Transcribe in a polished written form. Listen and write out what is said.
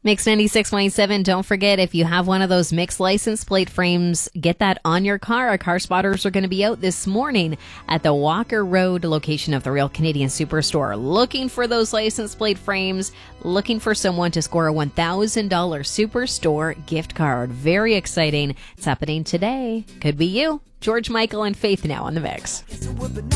Mix 96.7. Don't forget, if you have one of those mixed license plate frames, get that on your car. Our car spotters are going to be out this morning at the Walker Road location of the Real Canadian Superstore, looking for those license plate frames, looking for someone to score a $1,000 Superstore gift card. Very exciting. It's happening today. Could be you. George Michael and Faith now on the mix.